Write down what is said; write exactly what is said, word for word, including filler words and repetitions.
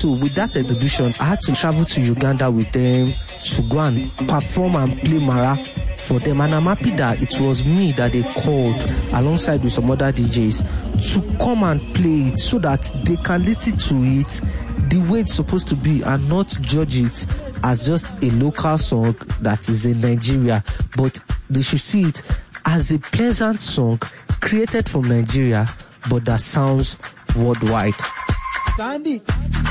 So with that exhibition, I had to travel to Uganda with them to go and perform and play Mara for them. And I'm happy that it was me that they called alongside with some other D Js to come and play it so that they can listen to it the way it's supposed to be and not judge it as just a local song that is in Nigeria, but they should see it as a pleasant song created from Nigeria but that sounds worldwide. Sandy.